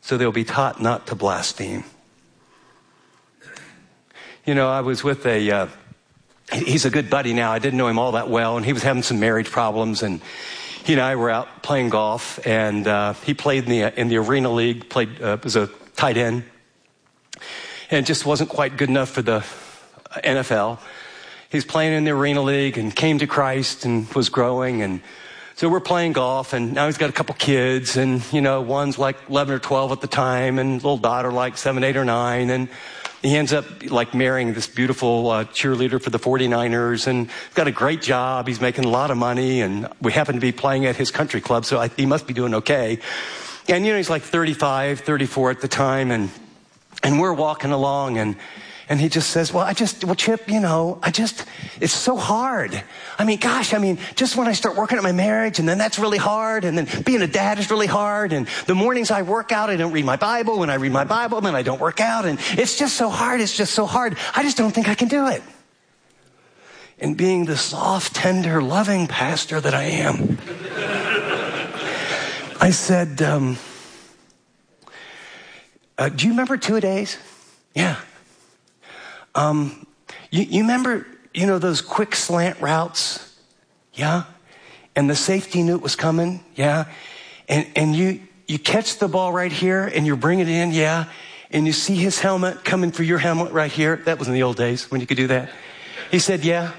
so they'll be taught not to blaspheme. You know, I was with he's a good buddy now. I didn't know him all that well, and he was having some marriage problems, and he and I were out playing golf, and he played in the Arena League, was a tight end, and just wasn't quite good enough for the NFL. He's playing in the Arena League and came to Christ and was growing, and so we're playing golf, and now he's got a couple kids, and, you know, one's like 11 or 12 at the time, and little daughter like 7, 8, or 9, and he ends up like marrying this beautiful cheerleader for the 49ers, and got a great job. He's making a lot of money, and we happen to be playing at his country club, so he must be doing okay. And, you know, he's like 35, 34 at the time, and we're walking along, and he just says, well, Chip, you know, it's so hard. I mean, gosh, just when I start working at my marriage, and then that's really hard, and then being a dad is really hard, and the mornings I work out, I don't read my Bible. When I read my Bible, then I don't work out, and it's just so hard. It's just so hard. I just don't think I can do it. And being the soft, tender, loving pastor that I am, I said, do you remember 2-a-days? Yeah. You remember, you know, those quick slant routes? Yeah. And the safety knew it was coming? Yeah. And you catch the ball right here and you bring it in? Yeah. And you see his helmet coming for your helmet right here? That was in the old days when you could do that. He said, yeah.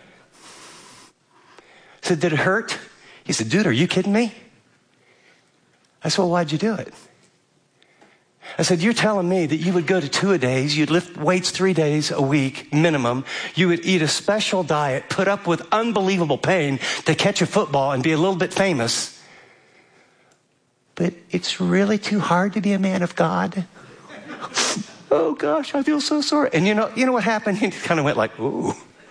I said, did it hurt? He said, dude, are you kidding me? I said, well, why'd you do it? I said, you're telling me that you would go to 2-a-days, you'd lift weights 3 days a week minimum, you would eat a special diet, put up with unbelievable pain to catch a football and be a little bit famous. But it's really too hard to be a man of God. Oh gosh, I feel so sorry. And you know what happened? He kind of went like, ooh,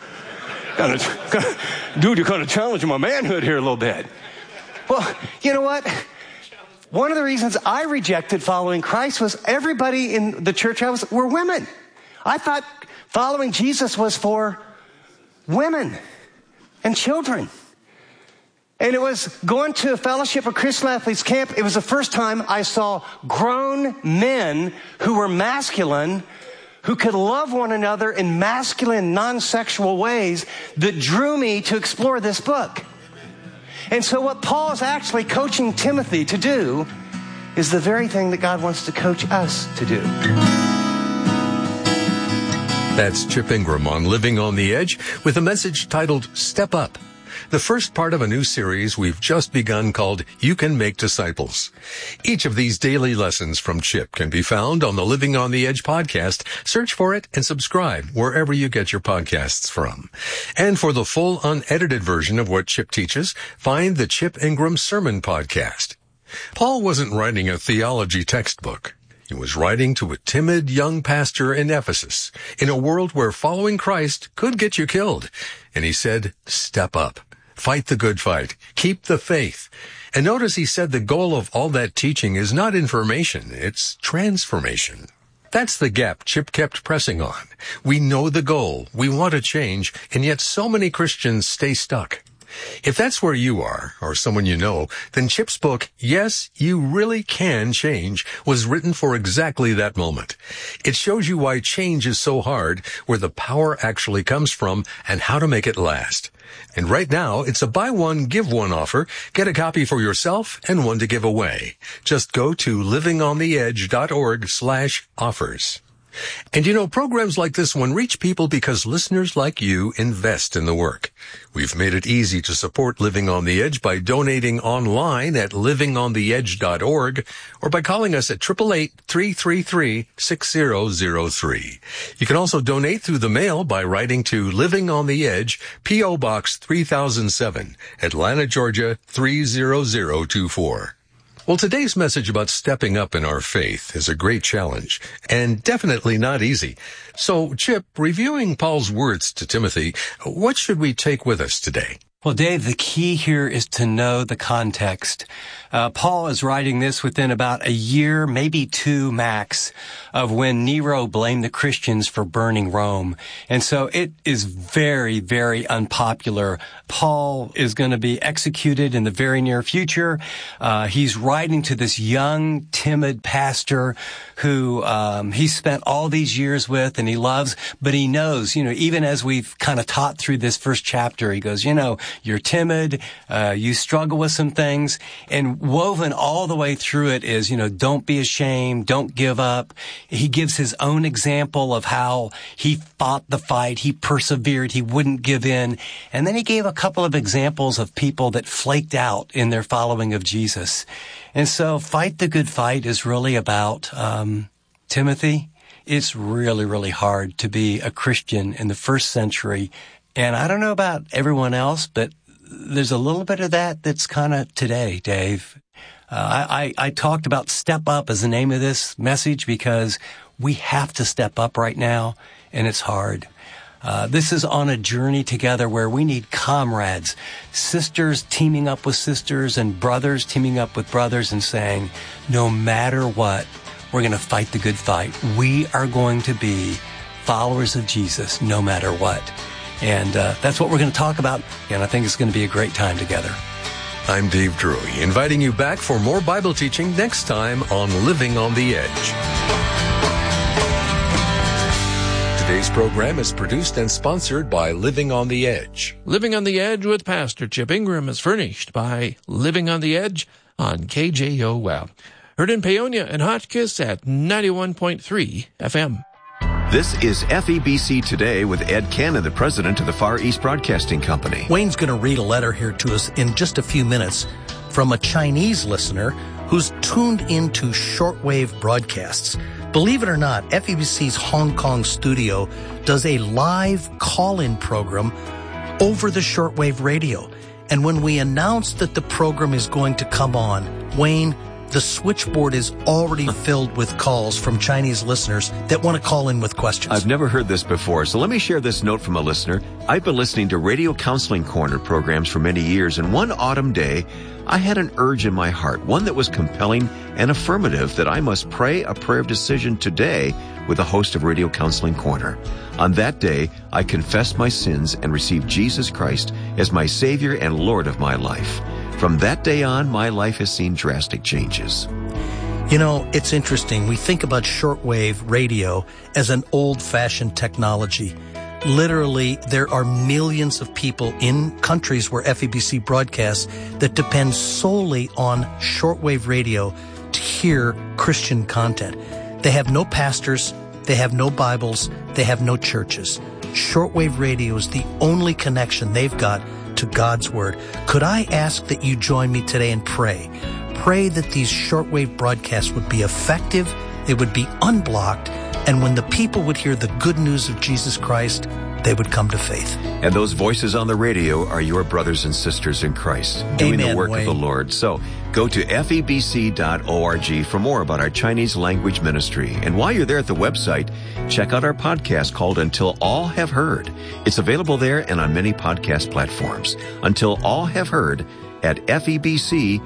dude, you're kind of challenging my manhood here a little bit. Well, you know what? One of the reasons I rejected following Christ was everybody in the church were women. I thought following Jesus was for women and children. And it was going to a fellowship or Christian athletes camp. It was the first time I saw grown men who were masculine, who could love one another in masculine, non-sexual ways that drew me to explore this book. And so what Paul is actually coaching Timothy to do is the very thing that God wants to coach us to do. That's Chip Ingram on Living on the Edge with a message titled Step Up, the first part of a new series we've just begun called You Can Make Disciples. Each of these daily lessons from Chip can be found on the Living on the Edge podcast. Search for it and subscribe wherever you get your podcasts from. And for the full unedited version of what Chip teaches, find the Chip Ingram Sermon Podcast. Paul wasn't writing a theology textbook. He was writing to a timid young pastor in Ephesus, in a world where following Christ could get you killed. And he said, step up. Fight the good fight. Keep the faith. And notice he said the goal of all that teaching is not information, it's transformation. That's the gap Chip kept pressing on. We know the goal, we want to change, and yet so many Christians stay stuck. If that's where you are, or someone you know, then Chip's book, Yes, You Really Can Change, was written for exactly that moment. It shows you why change is so hard, where the power actually comes from, and how to make it last. And right now, it's a buy one, give one offer. Get a copy for yourself and one to give away. Just go to livingontheedge.org/offers. And you know, programs like this one reach people because listeners like you invest in the work. We've made it easy to support Living on the Edge by donating online at livingontheedge.org or by calling us at 888-333-6003. You can also donate through the mail by writing to Living on the Edge, P.O. Box 3007, Atlanta, Georgia 30024. Well, today's message about stepping up in our faith is a great challenge, and definitely not easy. So, Chip, reviewing Paul's words to Timothy, what should we take with us today? Well, Dave, the key here is to know the context. Paul is writing this within about a year, maybe two max, of when Nero blamed the Christians for burning Rome. And so it is very, very unpopular. Paul is going to be executed in the very near future. He's writing to this young, timid pastor who he spent all these years with and he loves, but he knows, even as we've kind of taught through this first chapter, he goes, you're timid, you struggle with some things, and woven all the way through it is, don't be ashamed, don't give up. He gives his own example of how he fought the fight, he persevered, he wouldn't give in, and then he gave a couple of examples of people that flaked out in their following of Jesus. And so fight the good fight is really about, Timothy, it's really, really hard to be a Christian in the first century. And I don't know about everyone else, but there's a little bit of that's kind of today, Dave. I talked about step up as the name of this message because we have to step up right now, and it's hard. This is on a journey together where we need comrades, sisters teaming up with sisters and brothers teaming up with brothers and saying, no matter what, we're going to fight the good fight. We are going to be followers of Jesus no matter what. And that's what we're going to talk about, and I think it's going to be a great time together. I'm Dave Drury, inviting you back for more Bible teaching next time on Living on the Edge. Today's program is produced and sponsored by Living on the Edge. Living on the Edge with Pastor Chip Ingram is furnished by Living on the Edge on KJOL. Heard in Paonia and Hotchkiss at 91.3 FM. This is FEBC Today with Ed Cannon, the president of the Far East Broadcasting Company. Wayne's going to read a letter here to us in just a few minutes from a Chinese listener who's tuned into shortwave broadcasts. Believe it or not, FEBC's Hong Kong studio does a live call-in program over the shortwave radio. And when we announced that the program is going to come on, Wayne, the switchboard is already filled with calls from Chinese listeners that want to call in with questions. I've never heard this before, so let me share this note from a listener. I've been listening to Radio Counseling Corner programs for many years, and one autumn day, I had an urge in my heart, one that was compelling and affirmative, that I must pray a prayer of decision today with the host of Radio Counseling Corner. On that day, I confessed my sins and received Jesus Christ as my Savior and Lord of my life. From that day on, my life has seen drastic changes. It's interesting. We think about shortwave radio as an old-fashioned technology. Literally, there are millions of people in countries where FEBC broadcasts that depend solely on shortwave radio to hear Christian content. They have no pastors, they have no Bibles, they have no churches. Shortwave radio is the only connection they've got to God's Word. Could I ask that you join me today and pray? Pray that these shortwave broadcasts would be effective, they would be unblocked, and when the people would hear the good news of Jesus Christ, they would come to faith. And those voices on the radio are your brothers and sisters in Christ, doing the work of the Lord. So go to febc.org for more about our Chinese language ministry. And while you're there at the website, check out our podcast called Until All Have Heard. It's available there and on many podcast platforms. Until All Have Heard at febc.org.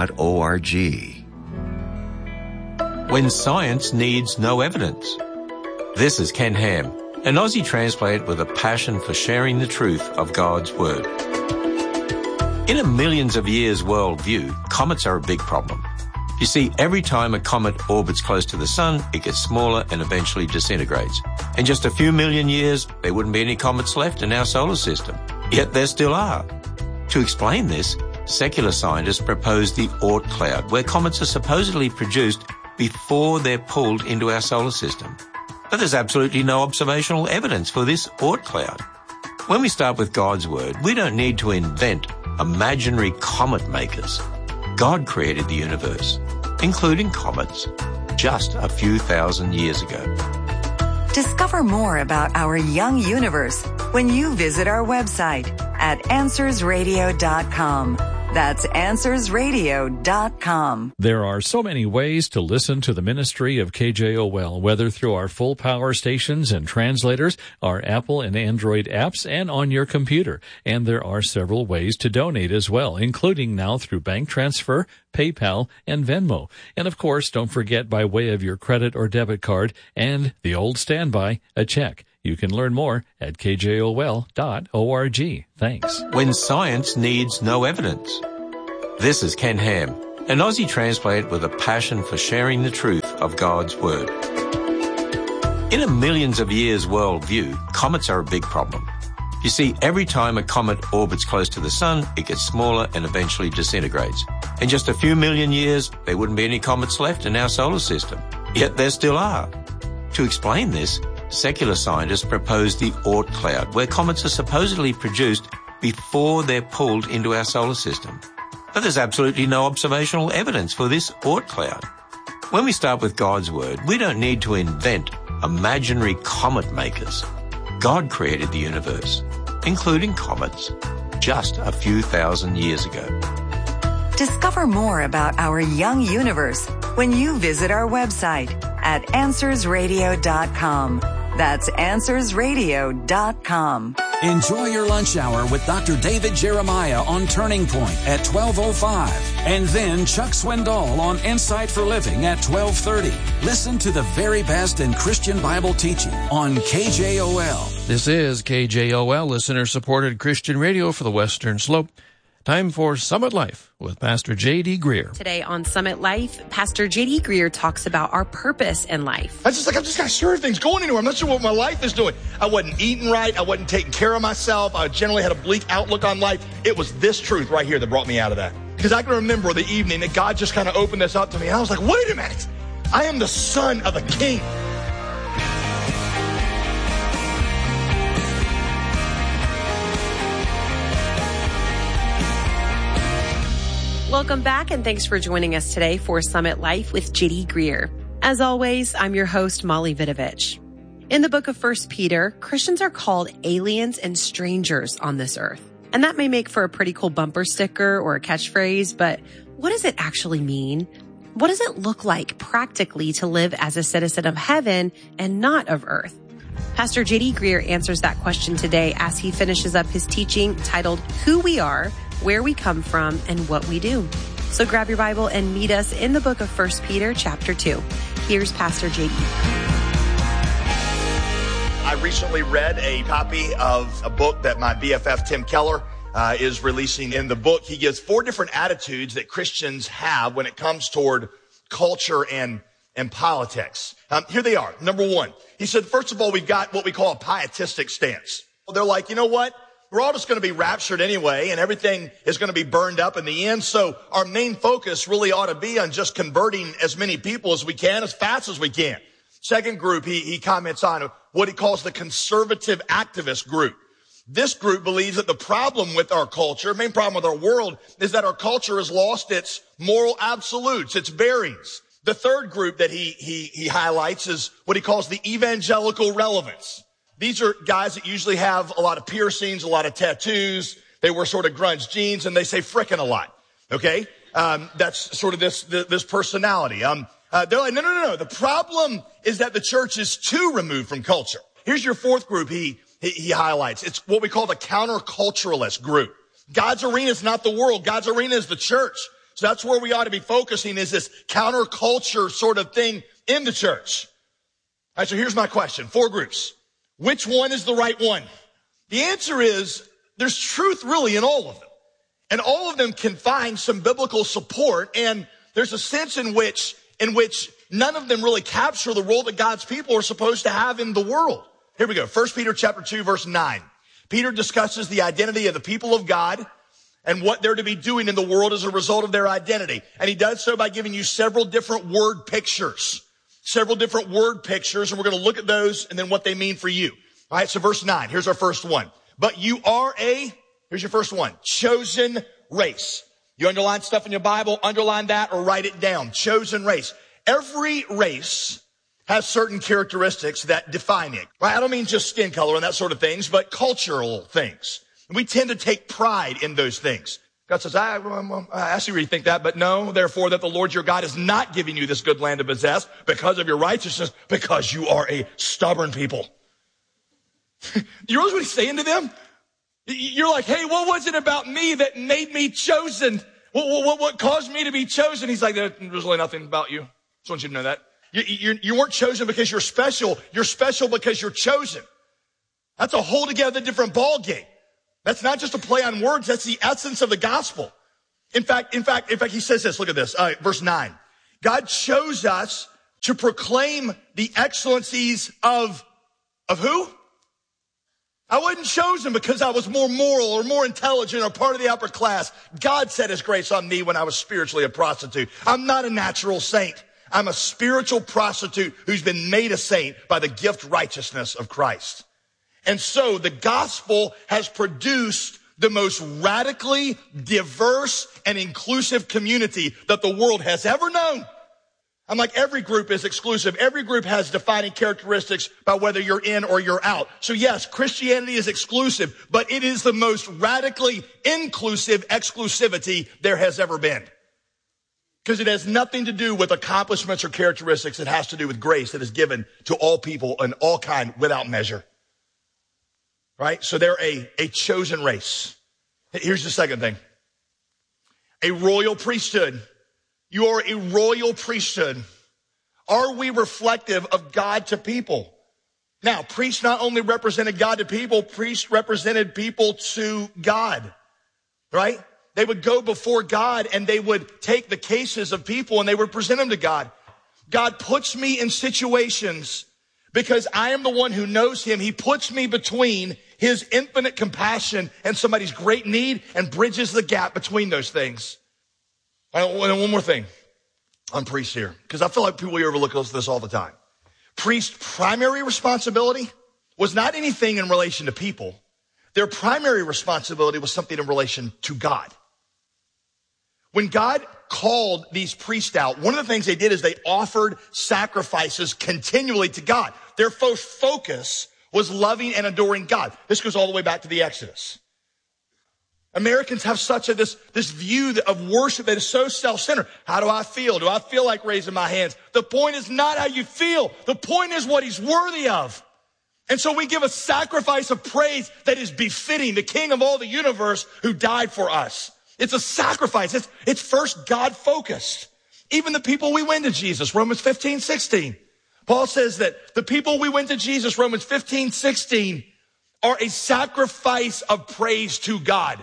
When science needs no evidence. This is Ken Ham, an Aussie transplant with a passion for sharing the truth of God's Word. In a millions of years worldview, comets are a big problem. You see, every time a comet orbits close to the sun, it gets smaller and eventually disintegrates. In just a few million years, there wouldn't be any comets left in our solar system. Yet there still are. To explain this, secular scientists proposed the Oort cloud, where comets are supposedly produced before they're pulled into our solar system. But there's absolutely no observational evidence for this Oort cloud. When we start with God's Word, we don't need to invent imaginary comet makers. God created the universe, including comets, just a few thousand years ago. Discover more about our young universe when you visit our website at AnswersRadio.com. That's AnswersRadio.com. There are so many ways to listen to the ministry of KJOL, whether through our full power stations and translators, our Apple and Android apps, and on your computer. And there are several ways to donate as well, including now through bank transfer, PayPal, and Venmo. And of course, don't forget by way of your credit or debit card and the old standby, a check. You can learn more at kjol.org. Thanks. When science needs no evidence. This is Ken Ham, an Aussie transplant with a passion for sharing the truth of God's Word. In a millions of years worldview, comets are a big problem. You see, every time a comet orbits close to the sun, it gets smaller and eventually disintegrates. In just a few million years, there wouldn't be any comets left in our solar system. Yet there still are. To explain this, secular scientists proposed the Oort cloud, where comets are supposedly produced before they're pulled into our solar system. But there's absolutely no observational evidence for this Oort cloud. When we start with God's Word, we don't need to invent imaginary comet makers. God created the universe, including comets, just a few thousand years ago. Discover more about our young universe when you visit our website at AnswersRadio.com. That's AnswersRadio.com. Enjoy your lunch hour with Dr. David Jeremiah on Turning Point at 12:05. And then Chuck Swindoll on Insight for Living at 12:30. Listen to the very best in Christian Bible teaching on KJOL. This is KJOL, listener-supported Christian radio for the Western Slope. Time for Summit Life with Pastor J.D. Greer. Today on Summit Life, Pastor J.D. Greer talks about our purpose in life. I'm just not sure if things going anywhere. I'm not sure what my life is doing. I wasn't eating right. I wasn't taking care of myself. I generally had a bleak outlook on life. It was this truth right here that brought me out of that. Because I can remember the evening that God just kind of opened this up to me. And I was like, wait a minute. I am the son of a king. Welcome back, and thanks for joining us today for Summit Life with J.D. Greer. As always, I'm your host, Molly Vidovich. In the book of 1 Peter, Christians are called aliens and strangers on this earth. And that may make for a pretty cool bumper sticker or a catchphrase, but what does it actually mean? What does it look like practically to live as a citizen of heaven and not of earth? Pastor J.D. Greer answers that question today as he finishes up his teaching titled, Who We Are, Where We Come From, and What We Do. So grab your Bible and meet us in the book of 1 Peter chapter 2. Here's Pastor J.D. I recently read a copy of a book that my BFF Tim Keller is releasing. In the book, he gives 4 different attitudes that Christians have when it comes toward culture and politics. Here they are. Number 1, he said, first of all, we've got what we call a pietistic stance. They're like, you know what? We're all just going to be raptured anyway, and everything is going to be burned up in the end. So our main focus really ought to be on just converting as many people as we can, as fast as we can. Second group, he comments on what he calls the conservative activist group. This group believes that the problem with our culture, main problem with our world, is that our culture has lost its moral absolutes, its bearings. The third group that he highlights is what he calls the evangelical relevance. These are guys that usually have a lot of piercings, a lot of tattoos. They wear sort of grunge jeans, and they say frickin' a lot. Okay? That's sort of this personality. They're like, no. The problem is that the church is too removed from culture. Here's your fourth group he highlights. It's what we call the counterculturalist group. God's arena is not the world. God's arena is the church. So that's where we ought to be focusing, is this counterculture sort of thing in the church. All right, so here's my question. 4 groups. Which one is the right one? The answer is there's truth really in all of them. And all of them can find some biblical support. And there's a sense in which none of them really capture the role that God's people are supposed to have in the world. Here we go. 1 Peter chapter 2, verse 9. Peter discusses the identity of the people of God and what they're to be doing in the world as a result of their identity. And he does so by giving you several different word pictures. And we're going to look at those and then what they mean for you. All right, so verse 9, here's our first one. But you are here's your first one, chosen race. You underline stuff in your Bible, underline that or write it down. Chosen race. Every race has certain characteristics that define it. Right? I don't mean just skin color and that sort of things, but cultural things. We tend to take pride in those things. God says, I see where you think that, but know, therefore, that the Lord your God is not giving you this good land to possess because of your righteousness, because you are a stubborn people. You realize what he's saying to them? You're like, hey, what was it about me that made me chosen? What caused me to be chosen? He's like, there's really nothing about you. Just want you to know that. You weren't chosen because you're special. You're special because you're chosen. That's a whole together different ball game. That's not just a play on words. That's the essence of the gospel. In fact, he says this. Look at this. Verse 9. God chose us to proclaim the excellencies of who? I wasn't chosen because I was more moral or more intelligent or part of the upper class. God set his grace on me when I was spiritually a prostitute. I'm not a natural saint. I'm a spiritual prostitute who's been made a saint by the gift righteousness of Christ. And so the gospel has produced the most radically diverse and inclusive community that the world has ever known. I'm like, every group is exclusive. Every group has defining characteristics by whether you're in or you're out. So yes, Christianity is exclusive, but it is the most radically inclusive exclusivity there has ever been. Because it has nothing to do with accomplishments or characteristics. It has to do with grace that is given to all people and all kind without measure. Right? So they're a chosen race. Here's the second thing. A royal priesthood. You are a royal priesthood. Are we reflective of God to people? Now, priests not only represented God to people, priests represented people to God. Right? They would go before God and they would take the cases of people and they would present them to God. God puts me in situations because I am the one who knows him. He puts me between his infinite compassion and somebody's great need and bridges the gap between those things. One more thing on priests here, because I feel like people overlook this all the time. Priest's primary responsibility was not anything in relation to people. Their primary responsibility was something in relation to God. When God called these priests out, one of the things they did is they offered sacrifices continually to God. Their first focus was loving and adoring God. This goes all the way back to the Exodus. Americans have such this view of worship that is so self-centered. How do I feel? Do I feel like raising my hands? The point is not how you feel. The point is what he's worthy of. And so we give a sacrifice of praise that is befitting the King of all the universe who died for us. It's a sacrifice. It's first God-focused. Even the people we win to Jesus, Romans 15:16. Paul says that the people we win to Jesus, Romans 15:16, are a sacrifice of praise to God.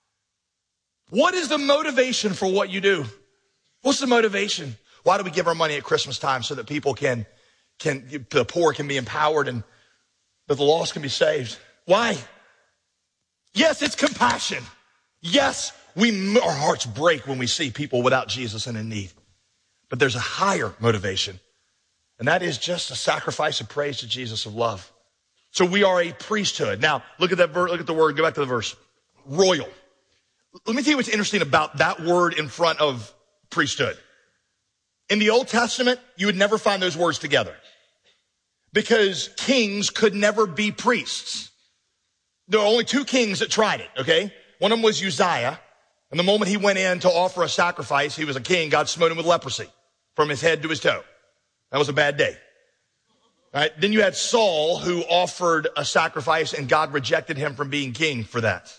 What is the motivation for what you do? What's the motivation? Why do we give our money at Christmas time? So that people the poor can be empowered and that the lost can be saved. Why? Yes, it's compassion. Yes, our hearts break when we see people without Jesus and in need. But there's a higher motivation. And that is just a sacrifice of praise to Jesus of love. So we are a priesthood. Now, look at that look at the word, go back to the verse. Royal. Let me tell you what's interesting about that word in front of priesthood. In the Old Testament, you would never find those words together. Because kings could never be priests. There are only two kings that tried it, okay? One of them was Uzziah. And the moment he went in to offer a sacrifice, he was a king, God smote him with leprosy from his head to his toe. That was a bad day. All right? Then you had Saul, who offered a sacrifice and God rejected him from being king for that.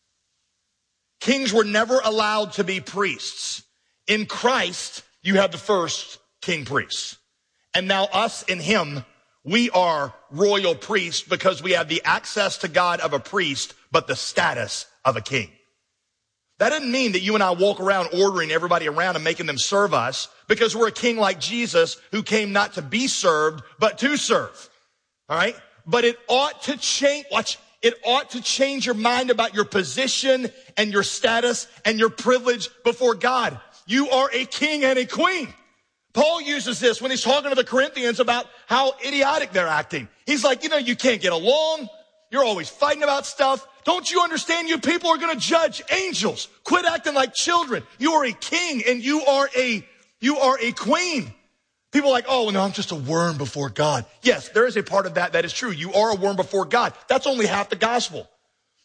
Kings were never allowed to be priests. In Christ, you have the first king priest. And now us in him, we are royal priests because we have the access to God of a priest, but the status of a king. That doesn't mean that you and I walk around ordering everybody around and making them serve us, because we're a king like Jesus who came not to be served, but to serve. All right? But it ought to change, it ought to change your mind about your position and your status and your privilege before God. You are a king and a queen. Paul uses this when he's talking to the Corinthians about how idiotic they're acting. He's like, you can't get along. You're always fighting about stuff. Don't you understand? You people are going to judge angels. Quit acting like children. You are a king and you are a queen. People are like, oh, no, I'm just a worm before God. Yes, there is a part of that is true. You are a worm before God. That's only half the gospel.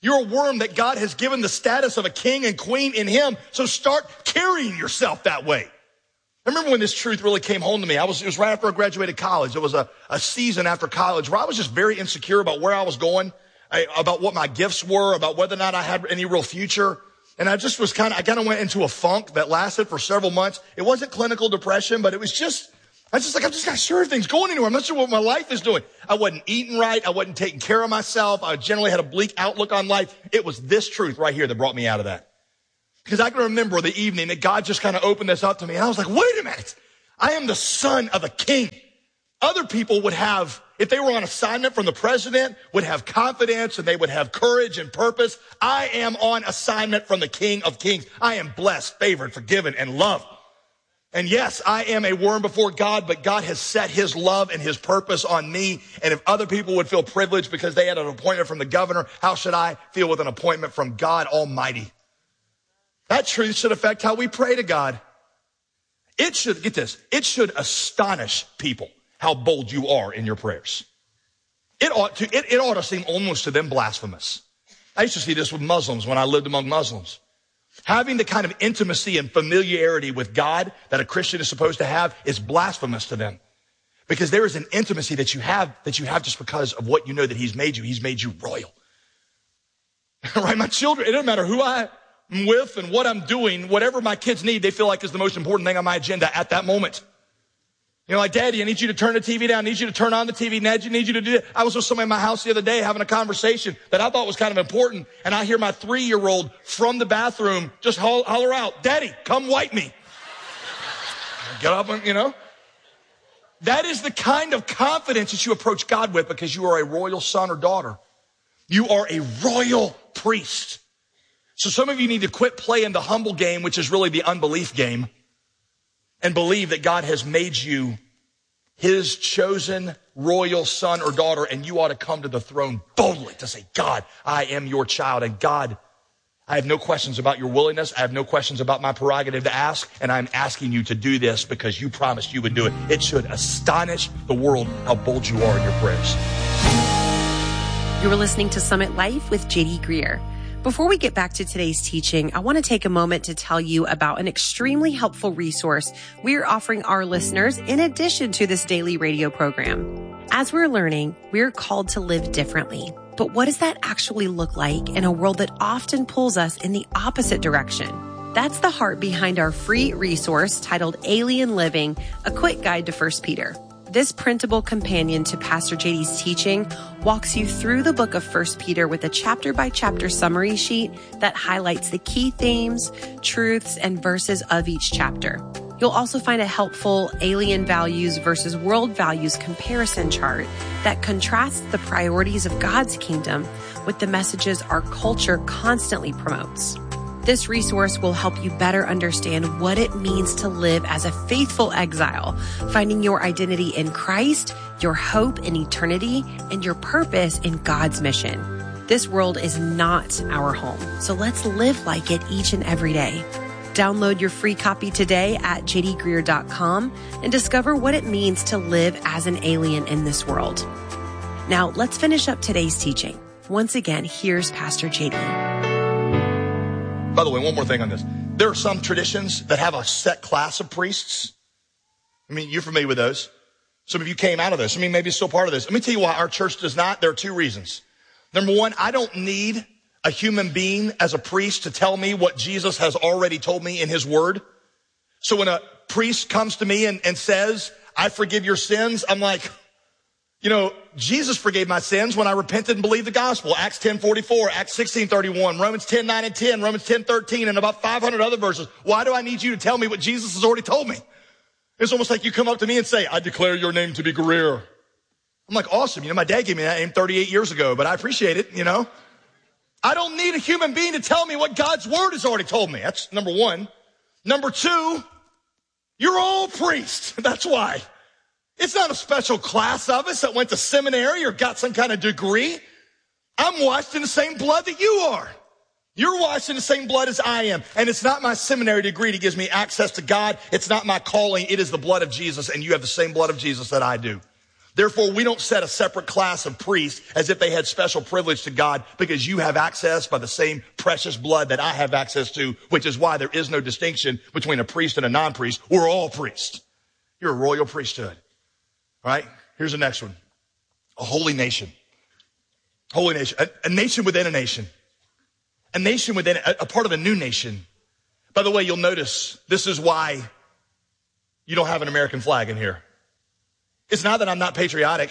You're a worm that God has given the status of a king and queen in him. So start carrying yourself that way. I remember when this truth really came home to me. It was right after I graduated college. It was a season after college where I was just very insecure about where I was going, about what my gifts were, about whether or not I had any real future. And I just was I kind of went into a funk that lasted for several months. It wasn't clinical depression, but it was I'm just not sure if things going anywhere. I'm not sure what my life is doing. I wasn't eating right. I wasn't taking care of myself. I generally had a bleak outlook on life. It was this truth right here that brought me out of that. Because I can remember the evening that God just kind of opened this up to me. And I was like, wait a minute. I am the son of a king. Other people would have, if they were on assignment from the president, would have confidence and they would have courage and purpose. I am on assignment from the King of Kings. I am blessed, favored, forgiven, and loved. And yes, I am a worm before God, but God has set his love and his purpose on me. And if other people would feel privileged because they had an appointment from the governor, how should I feel with an appointment from God Almighty? That truth should affect how we pray to God. It should, get this, it should astonish people how bold you are in your prayers. It ought to seem almost to them blasphemous. I used to see this with Muslims when I lived among Muslims. Having the kind of intimacy and familiarity with God that a Christian is supposed to have is blasphemous to them. Because there is an intimacy that you have just because of what you know that he's made you. He's made you royal. Right? My children, it doesn't matter who I'm with and what I'm doing, whatever my kids need, they feel like is the most important thing on my agenda at that moment. You know, like, Daddy, I need you to turn the TV down. I need you to turn on the TV. Dad, I need you to do that. I was with somebody in my house the other day having a conversation that I thought was kind of important. And I hear my 3-year-old from the bathroom just holler out, Daddy, come wipe me. Get up and, That is the kind of confidence that you approach God with because you are a royal son or daughter. You are a royal priest. So some of you need to quit playing the humble game, which is really the unbelief game, and believe that God has made you his chosen royal son or daughter, and you ought to come to the throne boldly to say, God, I am your child, and God, I have no questions about your willingness. I have no questions about my prerogative to ask, and I'm asking you to do this because you promised you would do it. It should astonish the world how bold you are in your prayers. You're listening to Summit Life with J.D. Greer. Before we get back to today's teaching, I want to take a moment to tell you about an extremely helpful resource we're offering our listeners in addition to this daily radio program. As we're learning, we're called to live differently. But what does that actually look like in a world that often pulls us in the opposite direction? That's the heart behind our free resource titled Alien Living, a quick guide to 1 Peter. This printable companion to Pastor JD's teaching walks you through the book of 1 Peter with a chapter-by-chapter summary sheet that highlights the key themes, truths, and verses of each chapter. You'll also find a helpful alien values versus world values comparison chart that contrasts the priorities of God's kingdom with the messages our culture constantly promotes. This resource will help you better understand what it means to live as a faithful exile, finding your identity in Christ, your hope in eternity, and your purpose in God's mission. This world is not our home, so let's live like it each and every day. Download your free copy today at jdgreer.com and discover what it means to live as an alien in this world. Now, let's finish up today's teaching. Once again, here's Pastor JD. By the way, one more thing on this. There are some traditions that have a set class of priests. I mean, you're familiar with those. Some of you came out of this. I mean, maybe it's still part of this. Let me tell you why our church does not. There are 2 reasons. Number one, I don't need a human being as a priest to tell me what Jesus has already told me in his word. So when a priest comes to me and says, I forgive your sins, I'm like, Jesus forgave my sins when I repented and believed the gospel. Acts 10:44, Acts 16:31, Romans 10:9 and 10, Romans 10:13, and about 500 other verses. Why do I need you to tell me what Jesus has already told me? It's almost like you come up to me and say, I declare your name to be Greer. I'm like, awesome. My dad gave me that name 38 years ago, but I appreciate it, I don't need a human being to tell me what God's word has already told me. That's number one. Number two, you're all priests. That's why. It's not a special class of us that went to seminary or got some kind of degree. I'm washed in the same blood that you are. You're washed in the same blood as I am. And it's not my seminary degree that gives me access to God. It's not my calling. It is the blood of Jesus, and you have the same blood of Jesus that I do. Therefore, we don't set a separate class of priests as if they had special privilege to God because you have access by the same precious blood that I have access to, which is why there is no distinction between a priest and a non-priest. We're all priests. You're a royal priesthood. All right? Here's the next one. A holy nation. Holy nation. A nation within a nation. A nation within a part of a new nation. By the way, you'll notice this is why you don't have an American flag in here. It's not that I'm not patriotic.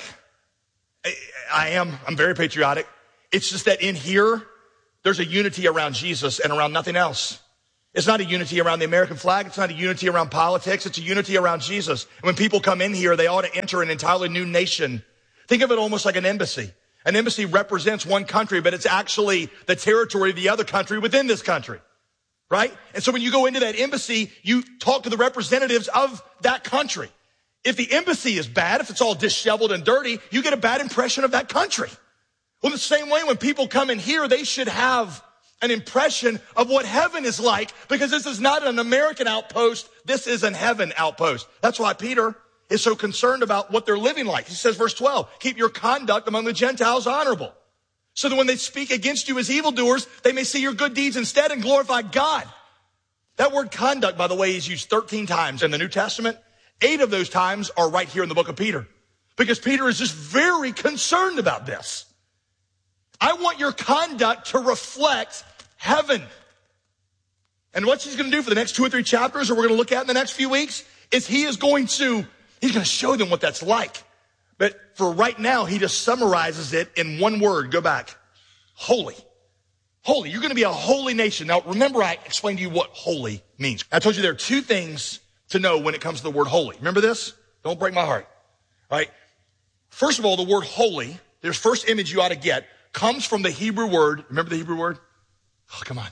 I am. I'm very patriotic. It's just that in here, there's a unity around Jesus and around nothing else. It's not a unity around the American flag. It's not a unity around politics. It's a unity around Jesus. And when people come in here, they ought to enter an entirely new nation. Think of it almost like an embassy. An embassy represents one country, but it's actually the territory of the other country within this country. Right? And so when you go into that embassy, you talk to the representatives of that country. If the embassy is bad, if it's all disheveled and dirty, you get a bad impression of that country. Well, the same way when people come in here, they should have an impression of what heaven is like, because this is not an American outpost. This is an heaven outpost. That's why Peter is so concerned about what they're living like. He says, verse 12, keep your conduct among the Gentiles honorable, so that when they speak against you as evildoers, they may see your good deeds instead and glorify God. That word conduct, by the way, is used 13 times in the New Testament. 8 of those times are right here in the book of Peter, because Peter is just very concerned about this. I want your conduct to reflect heaven. And what he's going to do for the next 2 or 3 chapters that we're going to look at in the next few weeks is he's going to show them what that's like. But for right now, he just summarizes it in one word. Go back. Holy. Holy. You're going to be a holy nation. Now, remember I explained to you what holy means. I told you there are 2 things to know when it comes to the word holy. Remember this? Don't break my heart. All right? First of all, the word holy, there's first image you ought to get, comes from the Hebrew word. Remember the Hebrew word? Oh, come on.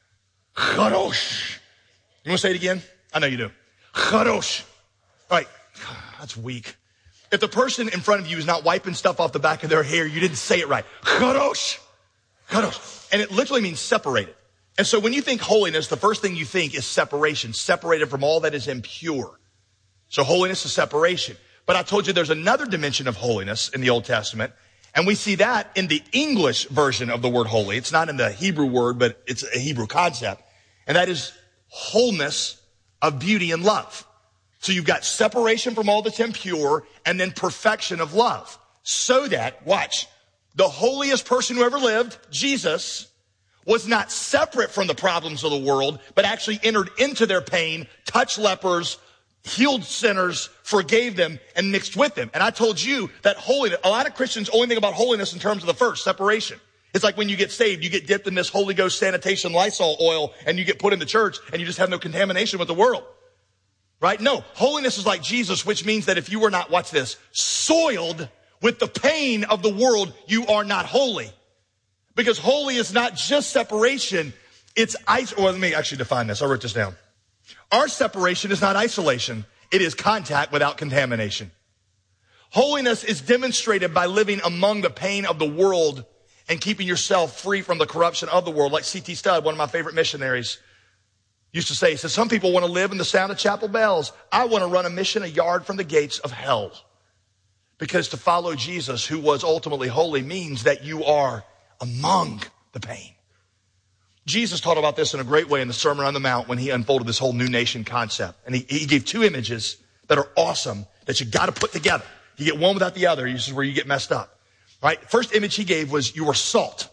Chadosh. You want to say it again? I know you do. Chadosh. All right. That's weak. If the person in front of you is not wiping stuff off the back of their hair, you didn't say it right. Chadosh. Chadosh. And it literally means separated. And so when you think holiness, the first thing you think is separation, separated from all that is impure. So holiness is separation. But I told you there's another dimension of holiness in the Old Testament, and we see that in the English version of the word holy. It's not in the Hebrew word, but it's a Hebrew concept. And that is wholeness of beauty and love. So you've got separation from all that's impure and then perfection of love. So that, watch, the holiest person who ever lived, Jesus, was not separate from the problems of the world, but actually entered into their pain, touched lepers, healed sinners, forgave them, and mixed with them. And I told you that holiness, a lot of Christians only think about holiness in terms of the first, separation. It's like when you get saved, you get dipped in this Holy Ghost sanitation Lysol oil, and you get put in the church, and you just have no contamination with the world. Right? No, holiness is like Jesus, which means that if you were not, watch this, soiled with the pain of the world, you are not holy. Because holy is not just separation, it's well, let me actually define this. I wrote this down. Our separation is not isolation. It is contact without contamination. Holiness is demonstrated by living among the pain of the world and keeping yourself free from the corruption of the world. Like C.T. Studd, one of my favorite missionaries, used to say, he says, some people want to live in the sound of chapel bells. I want to run a mission a yard from the gates of hell. Because to follow Jesus, who was ultimately holy, means that you are among the pain. Jesus taught about this in a great way in the Sermon on the Mount when he unfolded this whole new nation concept. And he gave 2 images that are awesome that you got to put together. You get one without the other. This is where you get messed up. Right? First image he gave was you are salt.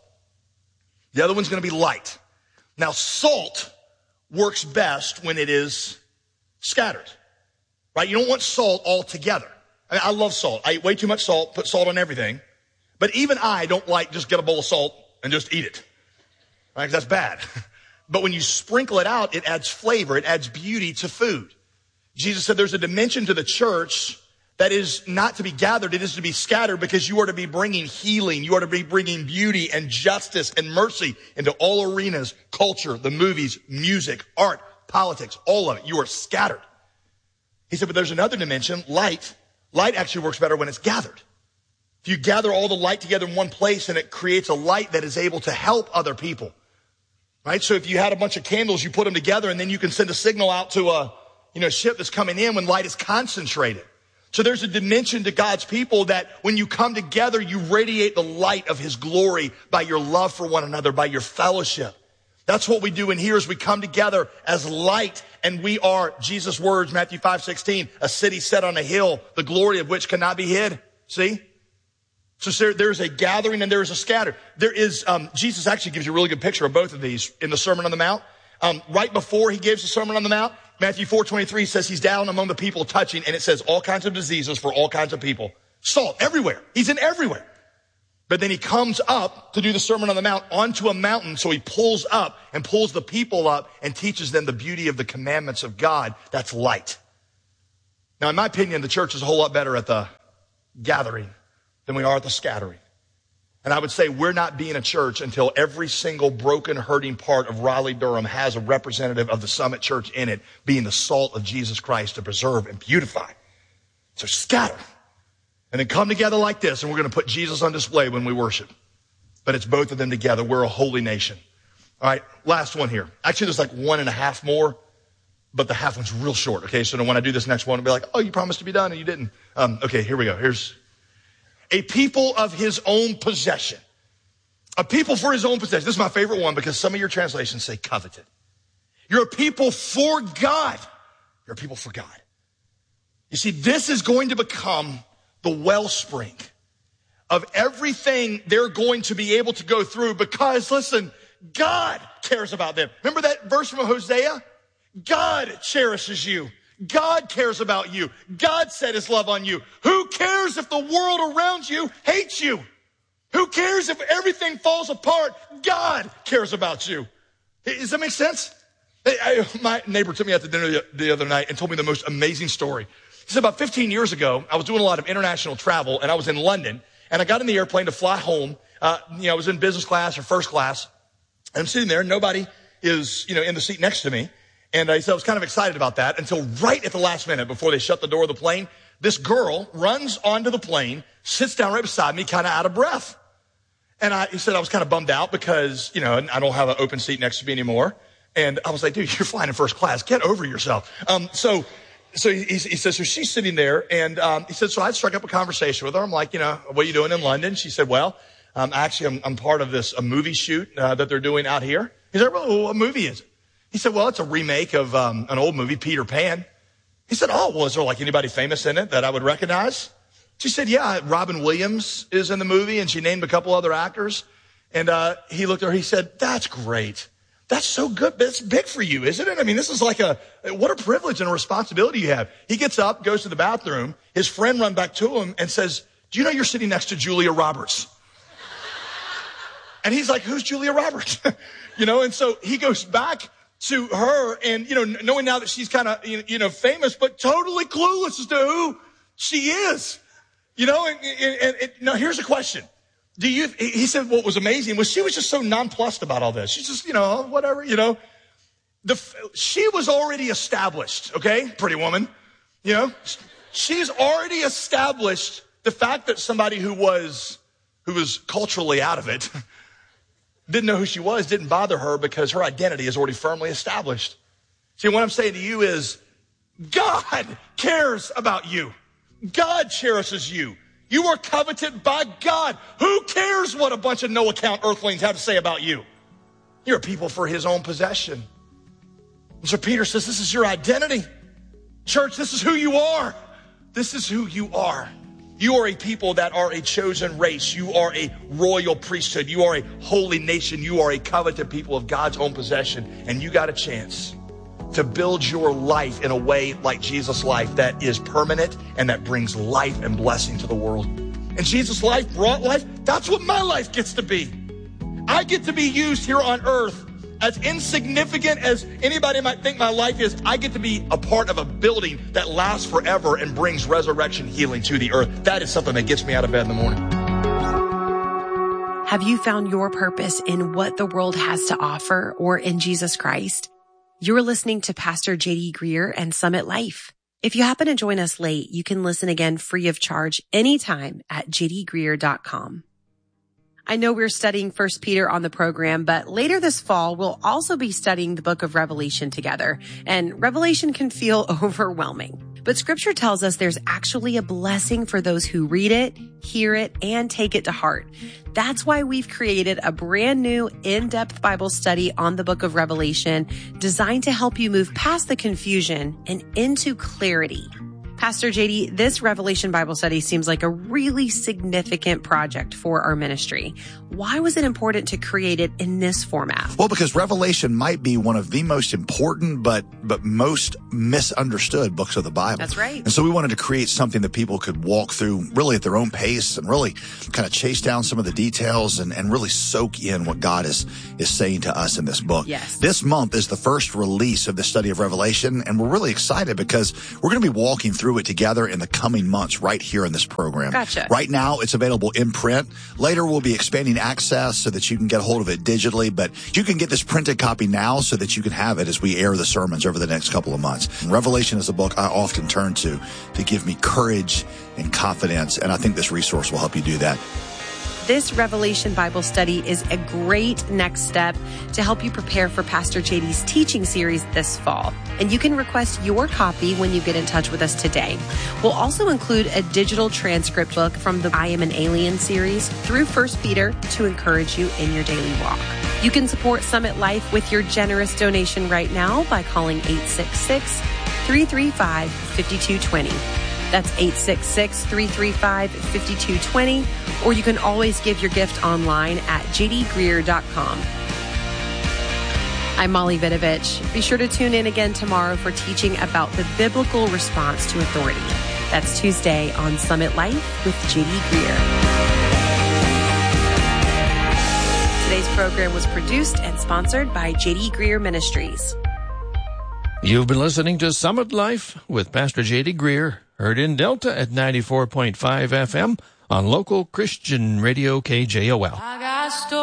The other one's going to be light. Now, salt works best when it is scattered. Right? You don't want salt all together. I love salt. I eat way too much salt, put salt on everything. But even I don't like just get a bowl of salt and just eat it. Right? That's bad. But when you sprinkle it out, it adds flavor. It adds beauty to food. Jesus said there's a dimension to the church that is not to be gathered. It is to be scattered, because you are to be bringing healing. You are to be bringing beauty and justice and mercy into all arenas, culture, the movies, music, art, politics, all of it. You are scattered. He said, but there's another dimension, light. Light actually works better when it's gathered. If you gather all the light together in one place, and it creates a light that is able to help other people. Right? So if you had a bunch of candles, you put them together, and then you can send a signal out to a ship that's coming in when light is concentrated. So there's a dimension to God's people that when you come together, you radiate the light of his glory by your love for one another, by your fellowship. That's what we do in here is we come together as light, and we are, Jesus' words, Matthew 5:16, a city set on a hill, the glory of which cannot be hid. See? So there's a gathering and there's a scatter. There is, Jesus actually gives you a really good picture of both of these in the Sermon on the Mount. Right before he gives the Sermon on the Mount, Matthew 4:23 says he's down among the people touching, and it says all kinds of diseases for all kinds of people. Salt everywhere. He's in everywhere. But then he comes up to do the Sermon on the Mount onto a mountain. So he pulls up and pulls the people up and teaches them the beauty of the commandments of God. That's light. Now, in my opinion, the church is a whole lot better at the gathering than we are at the scattering. And I would say we're not being a church until every single broken, hurting part of Raleigh-Durham has a representative of the Summit Church in it, being the salt of Jesus Christ to preserve and beautify. So scatter. And then come together like this, and we're going to put Jesus on display when we worship. But it's both of them together. We're a holy nation. All right, last one here. Actually, there's like 1.5 more, but the half one's real short, okay? So when I do this next one, I'll be like, oh, you promised to be done, and you didn't. Okay, here we go. Here's a people of his own possession. A people for his own possession. This is my favorite one because some of your translations say coveted. You're a people for God. You're a people for God. You see, this is going to become the wellspring of everything they're going to be able to go through because, listen, God cares about them. Remember that verse from Hosea? God cherishes you. God cares about you. God set his love on you. Who cares if the world around you hates you? Who cares if everything falls apart? God cares about you. Does that make sense? My neighbor took me out to dinner the other night and told me the most amazing story. He said about 15 years ago, I was doing a lot of international travel, and I was in London, and I got in the airplane to fly home. I was in business class or first class, and I'm sitting there, and nobody is, in the seat next to me. And I was kind of excited about that until right at the last minute before they shut the door of the plane, this girl runs onto the plane, sits down right beside me, kind of out of breath. And he said I was kind of bummed out because, I don't have an open seat next to me anymore. And I was like, dude, you're flying in first class. Get over yourself. So he says, so she's sitting there, and he said, so I struck up a conversation with her. I'm like, what are you doing in London? She said, well, actually, I'm part of a movie shoot that they're doing out here. He said, well, what movie is it? He said, well, it's a remake of an old movie, Peter Pan. He said, oh, well, is there like anybody famous in it that I would recognize? She said, yeah, Robin Williams is in the movie, and she named a couple other actors. And he looked at her, he said, that's great. That's so good. That's big for you, isn't it? I mean, this is like what a privilege and a responsibility you have. He gets up, goes to the bathroom. His friend runs back to him and says, do you know you're sitting next to Julia Roberts? And he's like, who's Julia Roberts? And so he goes back to her and, knowing now that she's kind of, famous, but totally clueless as to who she is, and now here's a question. He said what was amazing was she was just so nonplussed about all this. She's just, whatever, she was already established. Okay. Pretty woman, she's already established the fact that somebody who was culturally out of it didn't know who she was, didn't bother her because her identity is already firmly established. See, what I'm saying to you is God cares about you. God cherishes you. You are coveted by God. Who cares what a bunch of no-account earthlings have to say about you? You're a people for his own possession. And so Peter says, this is your identity. Church, this is who you are. This is who you are. You are a people that are a chosen race. You are a royal priesthood. You are a holy nation. You are a coveted people of God's own possession. And you got a chance to build your life in a way like Jesus' life that is permanent and that brings life and blessing to the world. And Jesus' life brought life. That's what my life gets to be. I get to be used here on earth. As insignificant as anybody might think my life is, I get to be a part of a building that lasts forever and brings resurrection healing to the earth. That is something that gets me out of bed in the morning. Have you found your purpose in what the world has to offer or in Jesus Christ? You're listening to Pastor J.D. Greear and Summit Life. If you happen to join us late, you can listen again free of charge anytime at jdgreear.com. I know we're studying 1 Peter on the program, but later this fall, we'll also be studying the book of Revelation together. And Revelation can feel overwhelming. But Scripture tells us there's actually a blessing for those who read it, hear it, and take it to heart. That's why we've created a brand new in-depth Bible study on the book of Revelation designed to help you move past the confusion and into clarity. Pastor JD, this Revelation Bible study seems like a really significant project for our ministry. Why was it important to create it in this format? Well, because Revelation might be one of the most important but most misunderstood books of the Bible. That's right. And so we wanted to create something that people could walk through really at their own pace and really kind of chase down some of the details and really soak in what God is saying to us in this book. Yes. This month is the first release of the study of Revelation, and we're really excited because we're going to be walking through it together in the coming months right here in this program. Gotcha. Right now, it's available in print. Later, we'll be expanding access so that you can get a hold of it digitally, but you can get this printed copy now so that you can have it as we air the sermons over the next couple of months. Revelation is a book I often turn to give me courage and confidence, and I think this resource will help you do that. This Revelation Bible study is a great next step to help you prepare for Pastor JD's teaching series this fall. And you can request your copy when you get in touch with us today. We'll also include a digital transcript book from the I Am an Alien series through 1 Peter to encourage you in your daily walk. You can support Summit Life with your generous donation right now by calling 866-335-5220. That's 866-335-5220, or you can always give your gift online at jdgreer.com. I'm Molly Vidovich. Be sure to tune in again tomorrow for teaching about the biblical response to authority. That's Tuesday on Summit Life with J.D. Greer. Today's program was produced and sponsored by J.D. Greer Ministries. You've been listening to Summit Life with Pastor J.D. Greer, heard in Delta at 94.5 FM on local Christian radio KJOL.